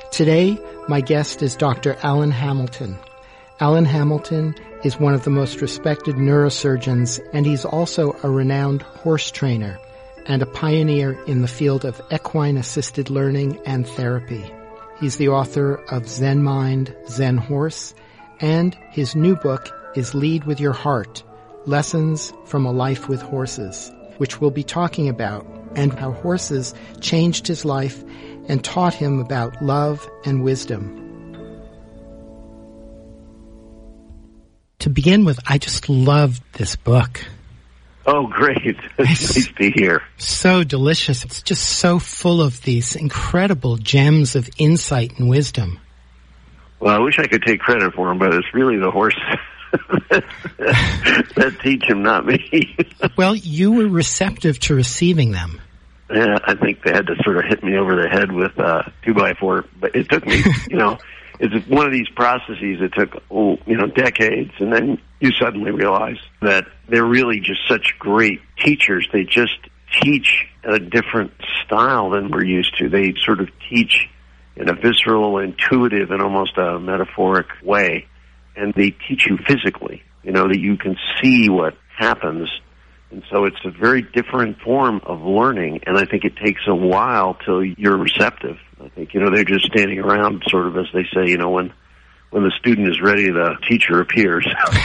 Today, my guest is Dr. Alan Hamilton. Alan Hamilton is one of the most respected neurosurgeons, and he's also a renowned horse trainer and a pioneer in the field of equine-assisted learning and therapy. He's the author of Zen Mind, Zen Horse, and his new book is Lead with Your Heart, Lessons from a Life with Horses, which we'll be talking about, and how horses changed his life and taught him about love and wisdom. To begin with, I just loved this book. Oh, great. It's nice to hear. So delicious. It's just so full of these incredible gems of insight and wisdom. Well, I wish I could take credit for them, but it's really the horses that teach them, not me. Well, you were receptive to receiving them. Yeah, I think they had to sort of hit me over the head with a 2x4, but it took me, it's one of these processes that took, decades, and then you suddenly realize that they're really just such great teachers. They just teach at a different style than we're used to. They sort of teach in a visceral, intuitive, and almost a metaphoric way, and they teach you physically, that you can see what happens. And so it's a very different form of learning, and I think it takes a while till you're receptive. I think, they're just standing around sort of, as they say, when the student is ready, the teacher appears.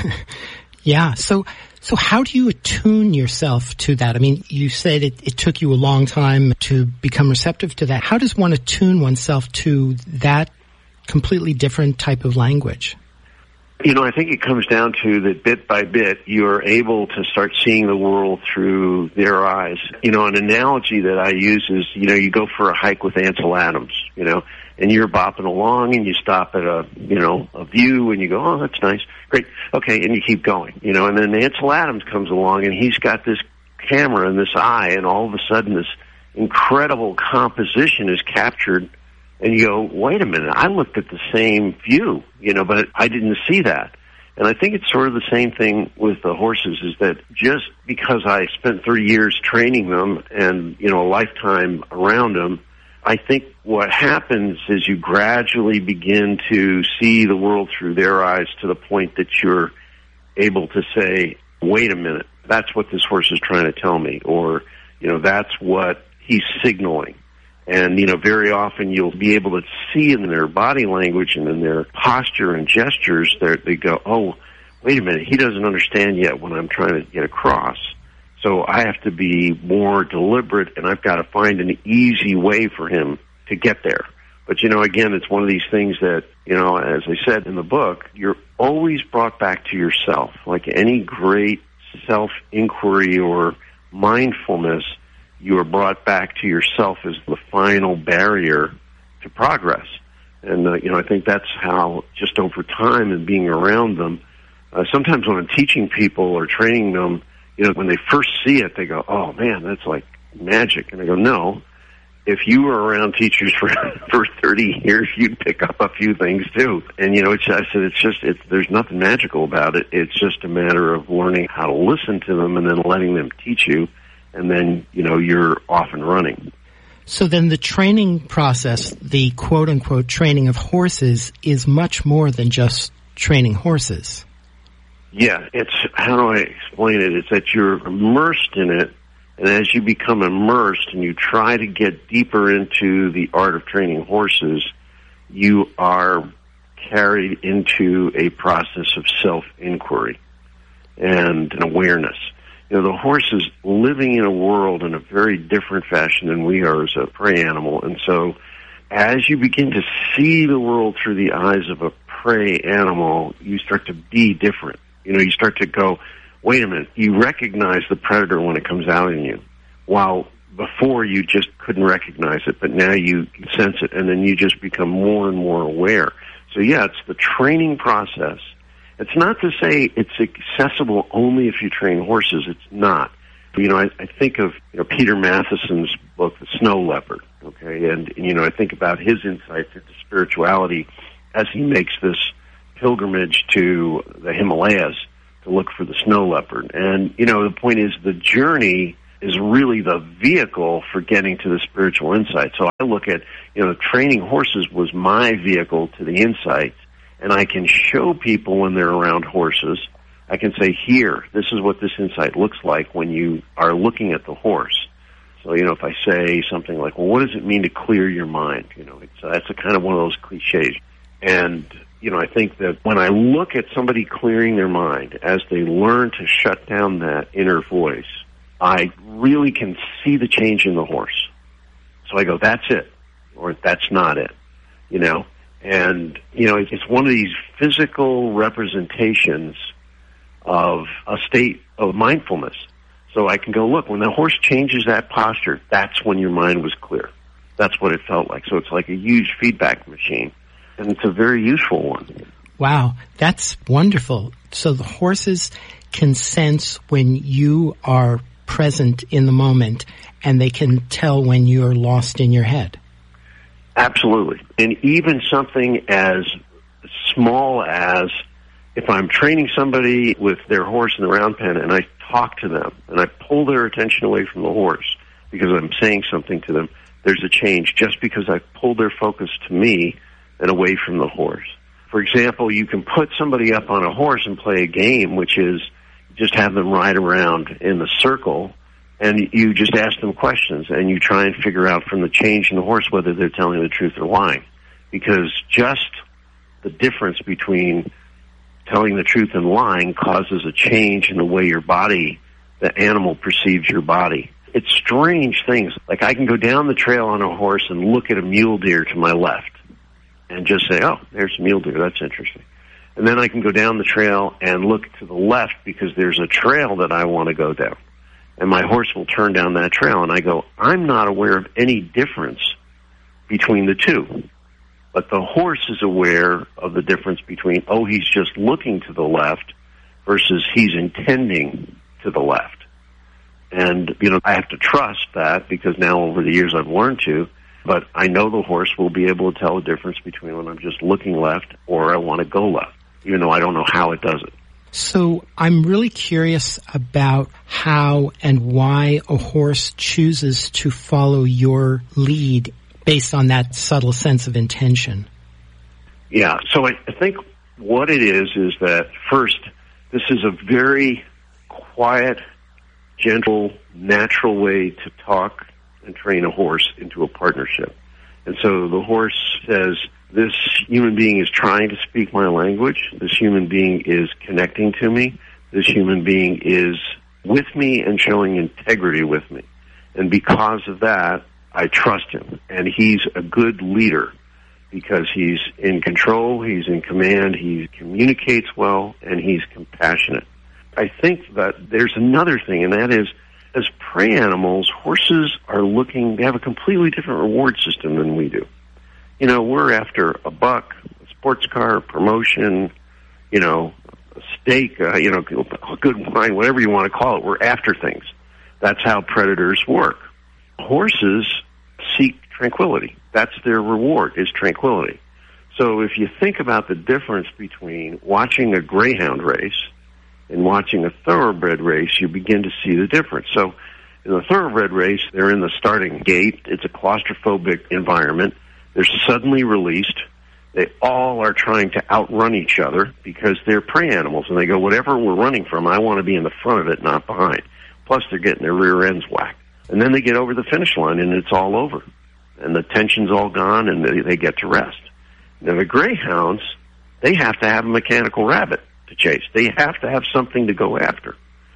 Yeah. So how do you attune yourself to that? I mean, you said it took you a long time to become receptive to that. How does one attune oneself to that completely different type of language? I think it comes down to that bit by bit, you're able to start seeing the world through their eyes. An analogy that I use is, you go for a hike with Ansel Adams, and you're bopping along and you stop at a view and you go, oh, that's nice. Great. Okay. And you keep going, and then Ansel Adams comes along and he's got this camera and this eye, and all of a sudden this incredible composition is captured. And you go, wait a minute, I looked at the same view, but I didn't see that. And I think it's sort of the same thing with the horses, is that just because I spent 30 years training them and, a lifetime around them, I think what happens is you gradually begin to see the world through their eyes to the point that you're able to say, wait a minute, that's what this horse is trying to tell me, or, that's what he's signaling. And, very often you'll be able to see in their body language and in their posture and gestures that they go, oh, wait a minute, he doesn't understand yet what I'm trying to get across. So I have to be more deliberate, and I've got to find an easy way for him to get there. But, again, it's one of these things that, as I said in the book, you're always brought back to yourself. Like any great self-inquiry or mindfulness, you are brought back to yourself as the final barrier to progress. And, I think that's how, just over time and being around them, sometimes when I'm teaching people or training them, when they first see it, they go, oh, man, that's like magic. And I go, no, if you were around teachers for 30 years, you'd pick up a few things, too. And, there's nothing magical about it. It's just a matter of learning how to listen to them and then letting them teach you. And then, you're off and running. So then the training process, the quote-unquote training of horses, is much more than just training horses. Yeah, how do I explain it? It's that you're immersed in it, and as you become immersed and you try to get deeper into the art of training horses, you are carried into a process of self-inquiry and an awareness. The horse is living in a world in a very different fashion than we are as a prey animal. And so as you begin to see the world through the eyes of a prey animal, you start to be different. You start to go, wait a minute, you recognize the predator when it comes out in you, while before you just couldn't recognize it, but now you can sense it, and then you just become more and more aware. So yeah, it's the training process. It's not to say it's accessible only if you train horses. It's not. I think of Peter Matheson's book, The Snow Leopard, okay? And I think about his insights into spirituality as he makes this pilgrimage to the Himalayas to look for the snow leopard. And, the point is the journey is really the vehicle for getting to the spiritual insight. So I look at, training horses was my vehicle to the insight, and I can show people when they're around horses, I can say, here, this is what this insight looks like when you are looking at the horse. So, if I say something like, well, what does it mean to clear your mind? That's a kind of one of those cliches. And, I think that when I look at somebody clearing their mind as they learn to shut down that inner voice, I really can see the change in the horse. So I go, that's it, or that's not it, And, it's one of these physical representations of a state of mindfulness. So I can go, look, when the horse changes that posture, that's when your mind was clear. That's what it felt like. So it's like a huge feedback machine, and it's a very useful one. Wow, that's wonderful. So the horses can sense when you are present in the moment, and they can tell when you're lost in your head. Absolutely. And even something as small as if I'm training somebody with their horse in the round pen and I talk to them and I pull their attention away from the horse because I'm saying something to them, there's a change just because I pulled their focus to me and away from the horse. For example, you can put somebody up on a horse and play a game, which is just have them ride around in the circle, and you just ask them questions, and you try and figure out from the change in the horse whether they're telling the truth or lying. Because just the difference between telling the truth and lying causes a change in the way your body, the animal, perceives your body. It's strange things. Like I can go down the trail on a horse and look at a mule deer to my left and just say, oh, there's a mule deer. That's interesting. And then I can go down the trail and look to the left because there's a trail that I want to go down. And my horse will turn down that trail. And I go, I'm not aware of any difference between the two. But the horse is aware of the difference between, oh, he's just looking to the left versus he's intending to the left. And, I have to trust that because now over the years I've learned to, but I know the horse will be able to tell the difference between when I'm just looking left or I want to go left, even though I don't know how it does it. So I'm really curious about how and why a horse chooses to follow your lead based on that subtle sense of intention. Yeah, so I think what it is that, first, this is a very quiet, gentle, natural way to talk and train a horse into a partnership. And so the horse says, this human being is trying to speak my language. This human being is connecting to me. This human being is with me and showing integrity with me. And because of that, I trust him. And he's a good leader because he's in control, he's in command, he communicates well, and he's compassionate. I think that there's another thing, and that is, as prey animals, horses are they have a completely different reward system than we do. We're after a buck, a sports car, a promotion, a steak, a good wine, whatever you want to call it. We're after things. That's how predators work. Horses seek tranquility. That's their reward, is tranquility. So if you think about the difference between watching a greyhound race and watching a thoroughbred race, you begin to see the difference. So in the thoroughbred race, they're in the starting gate. It's a claustrophobic environment. They're suddenly released. They all are trying to outrun each other because they're prey animals, and they go, whatever we're running from, I want to be in the front of it, not behind. Plus, they're getting their rear ends whacked. And then they get over the finish line, and it's all over. And the tension's all gone, and they get to rest. Now, the greyhounds, they have to have a mechanical rabbit to chase. They have to have something to go after.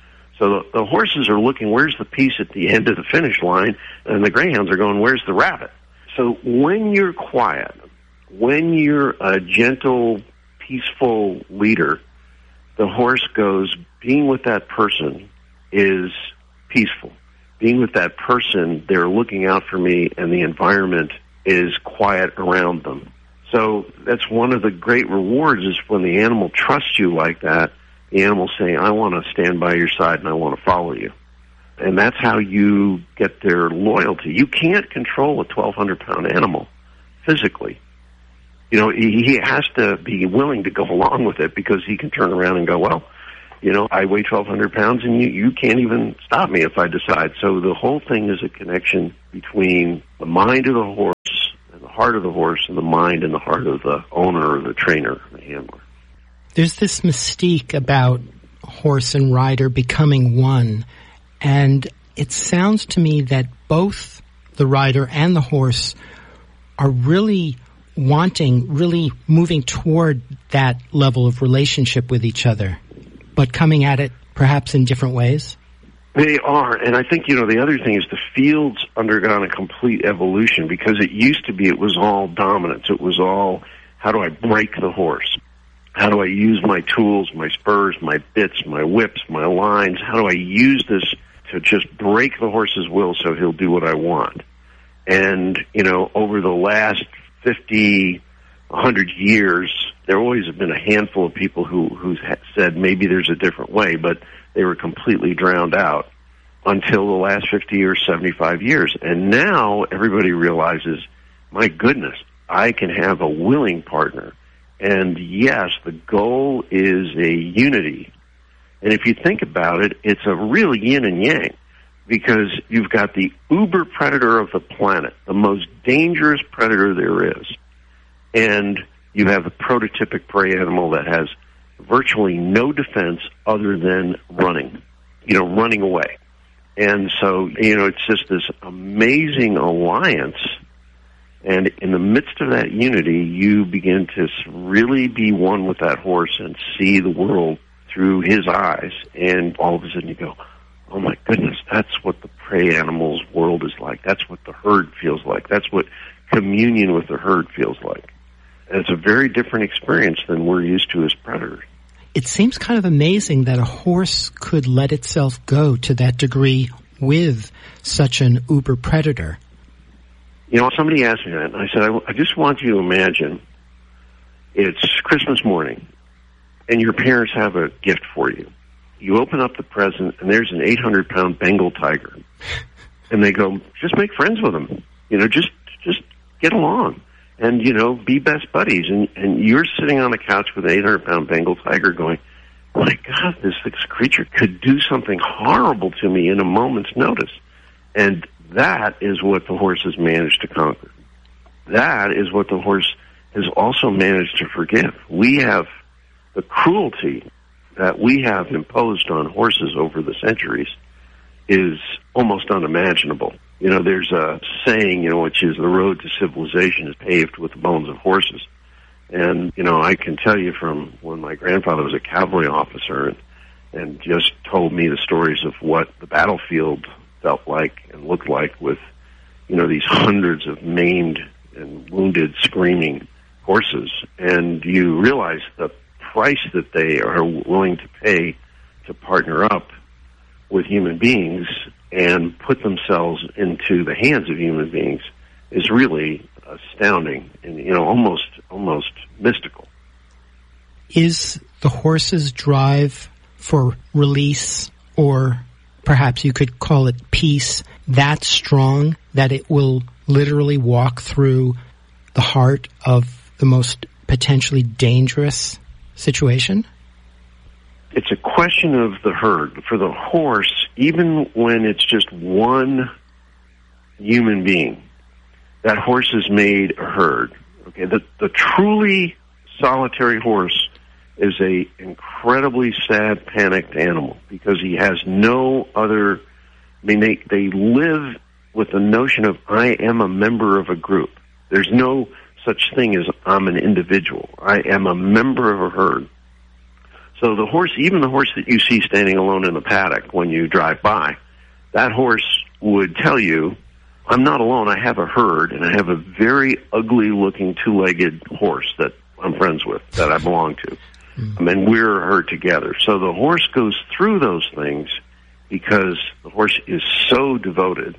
So the horses are looking, where's the piece at the end of the finish line? And the greyhounds are going, where's the rabbit? So when you're quiet, when you're a gentle, peaceful leader, the horse goes, being with that person is peaceful. Being with that person, they're looking out for me, and the environment is quiet around them. So that's one of the great rewards is when the animal trusts you like that, the animal's saying, I want to stand by your side and I want to follow you. And that's how you get their loyalty. You can't control a 1,200-pound animal physically. He has to be willing to go along with it because he can turn around and go, well, I weigh 1,200 pounds, and you can't even stop me if I decide. So the whole thing is a connection between the mind of the horse and the heart of the horse and the mind and the heart of the owner or the trainer, the handler. There's this mystique about horse and rider becoming one, and it sounds to me that both the rider and the horse are really moving toward that level of relationship with each other, but coming at it perhaps in different ways? They are, and I think, the other thing is the field's undergone a complete evolution, because it was all dominance. It was all, how do I break the horse? How do I use my tools, my spurs, my bits, my whips, my lines? How do I use this to just break the horse's will so he'll do what I want? And, over the last 50, 100 years, there always have been a handful of people who said maybe there's a different way, but they were completely drowned out until the last 50 or 75 years. And now everybody realizes, my goodness, I can have a willing partner. And yes, the goal is a unity. And if you think about it, it's a real yin and yang, because you've got the uber predator of the planet, the most dangerous predator there is. And you have the prototypic prey animal that has virtually no defense other than running away. And so, it's just this amazing alliance. And in the midst of that unity, you begin to really be one with that horse and see the world through his eyes. And all of a sudden you go, oh my goodness, that's what the prey animal's world is like. That's what the herd feels like. That's what communion with the herd feels like. And it's a very different experience than we're used to as predators. It seems kind of amazing that a horse could let itself go to that degree with such an uber predator. Somebody asked me that, and I said, I just want you to imagine it's Christmas morning, and your parents have a gift for you. You open up the present, and there's an 800-pound Bengal tiger. And they go, just make friends with him. Just get along. And, be best buddies. And you're sitting on a couch with an 800-pound Bengal tiger going, my God, this creature could do something horrible to me in a moment's notice. And that is what the horse has managed to conquer. That is what the horse has also managed to forgive. We have the cruelty that we have imposed on horses over the centuries is almost unimaginable. There's a saying, which is the road to civilization is paved with the bones of horses. And, I can tell you from when my grandfather was a cavalry officer and just told me the stories of what the battlefield felt like and looked like with, these hundreds of maimed and wounded, screaming horses. And you realize the price that they are willing to pay to partner up with human beings and put themselves into the hands of human beings is really astounding and, almost mystical. Is the horse's drive for release, or perhaps you could call it peace, that strong that it will literally walk through the heart of the most potentially dangerous situation? It's a question of the herd. For the horse, even when it's just one human being, that horse has made a herd. Okay, the truly solitary horse is a incredibly sad, panicked animal because he has no other. They live with the notion of I am a member of a group. There's no such thing as I'm an individual. I am a member of a herd. So the horse, even the horse that you see standing alone in the paddock when you drive by, that horse would tell you, I'm not alone, I have a herd, and I have a very ugly-looking two-legged horse that I'm friends with, that I belong to. And we're a herd together. So the horse goes through those things because the horse is so devoted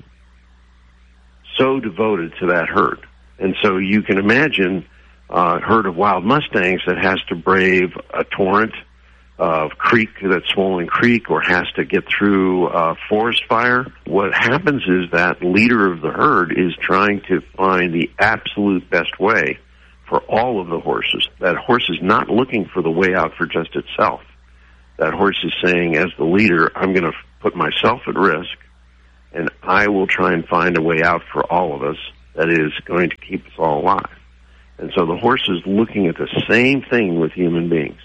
to that herd. And so you can imagine a herd of wild Mustangs that has to brave a torrent of creek, that's swollen creek, or has to get through forest fire. What happens is that leader of the herd is trying to find the absolute best way for all of the horses. That horse is not looking for the way out for just itself. that horse is saying, as the leader, I'm going to put myself at risk, and I will try and find a way out for all of us that is going to keep us all alive. And so the horse is looking at the same thing with human beings.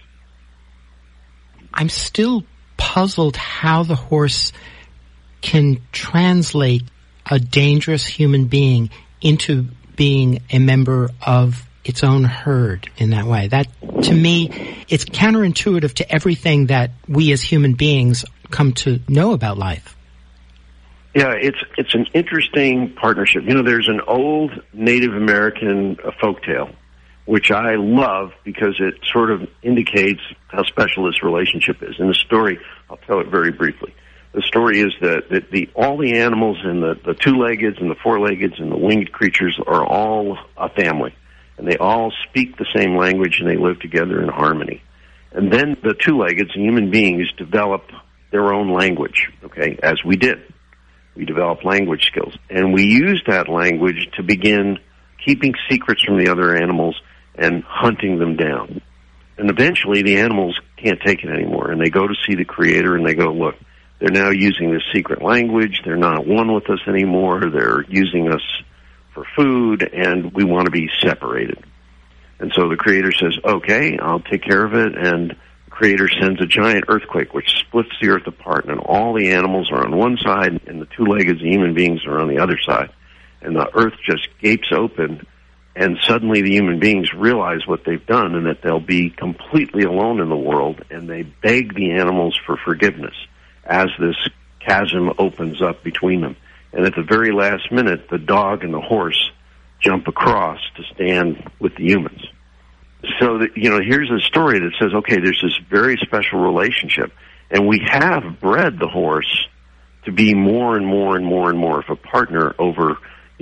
I'm still puzzled how the horse can translate a dangerous human being into being a member of its own herd in that way. That, to me, it's counterintuitive to everything that we as human beings come to know about life. Yeah, it's an interesting partnership. You know, there's an old Native American folktale, which I love because it sort of indicates how special this relationship is. In the story, I'll tell it very briefly. The story is that all the animals and the two-leggeds and the four-leggeds and the winged creatures are all a family, and they all speak the same language and they live together in harmony. And then the two-leggeds, human beings, develop their own language, okay, as we did. We developed language skills, and we used that language to begin keeping secrets from the other animals and hunting them down. And eventually the animals can't take it anymore, and they go to see the Creator and they go, look, they're now using this secret language, they're not one with us anymore, they're using us for food, and we want to be separated. And so the Creator says, okay, I'll take care of it, and Creator sends a giant earthquake which splits the earth apart, and all the animals are on one side and the two-legged human beings are on the other side. And the earth just gapes open, and suddenly the human beings realize what they've done and that they'll be completely alone in the world, and they beg the animals for forgiveness as this chasm opens up between them. And at the very last minute, the dog and the horse jump across to stand with the humans. So that, you know, here's a story that says, okay, there's this very special relationship, and we have bred the horse to be more and more and more and more of a partner over,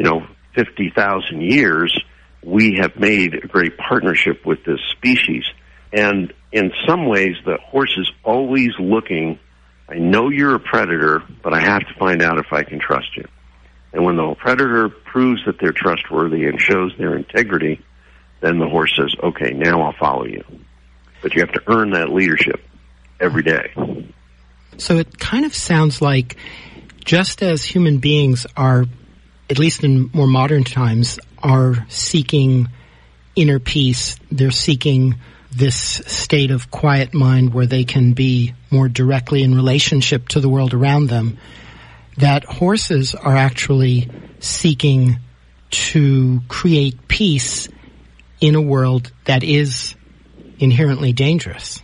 50,000 years. We have made a great partnership with this species, and in some ways, the horse is always looking, I know you're a predator, but I have to find out if I can trust you. And when the predator proves that they're trustworthy and shows their integrity, then the horse says, okay, now I'll follow you. But you have to earn that leadership every day. So it kind of sounds like just as human beings are, at least in more modern times, are seeking inner peace, they're seeking this state of quiet mind where they can be more directly in relationship to the world around them, that horses are actually seeking to create peace in a world that is inherently dangerous.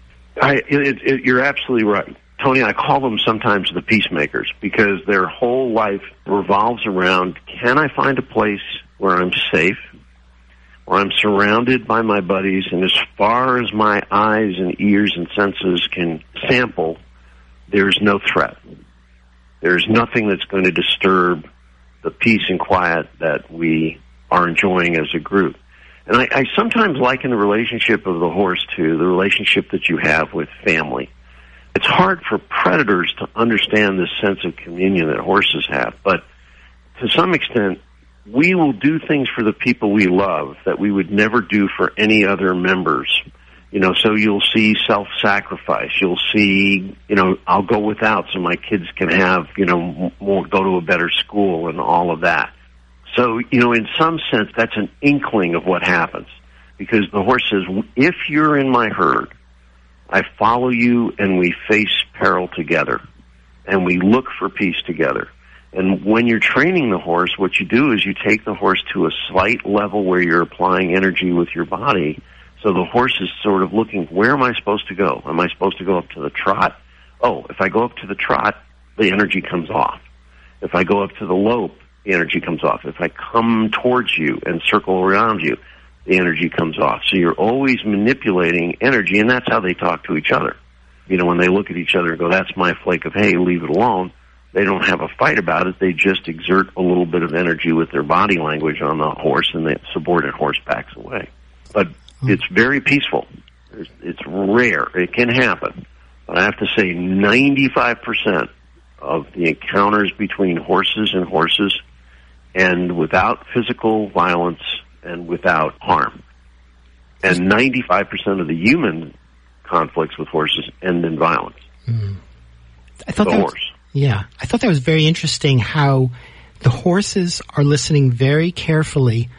You're absolutely right. Tony, I call them sometimes the peacemakers because their whole life revolves around, can I find a place where I'm safe, where I'm surrounded by my buddies, and as far as my eyes and ears and senses can sample, there's no threat. There's nothing that's going to disturb the peace and quiet that we are enjoying as a group. And I sometimes liken the relationship of the horse to the relationship that you have with family. It's hard for predators to understand this sense of communion that horses have, but to some extent, we will do things for the people we love that we would never do for any other members. So you'll see self-sacrifice. You'll see, I'll go without so my kids can have, more, go to a better school and all of that. So, in some sense, that's an inkling of what happens. Because the horse says, if you're in my herd, I follow you and we face peril together. And we look for peace together. And when you're training the horse, what you do is you take the horse to a slight level where you're applying energy with your body. So the horse is sort of looking, where am I supposed to go? Am I supposed to go up to the trot? Oh, if I go up to the trot, the energy comes off. If I go up to the lope, the energy comes off. If I come towards you and circle around you, the energy comes off. So you're always manipulating energy, and that's how they talk to each other. When they look at each other and go, that's my flake of hay, leave it alone, they don't have a fight about it. They just exert a little bit of energy with their body language on the horse, and the subordinate horse backs away. But it's very peaceful. It's rare. It can happen. But I have to say 95% of the encounters between horses and without physical violence and without harm. And 95% of the human conflicts with horses end in violence. I thought The horse. I thought that was very interesting how the horses are listening very carefully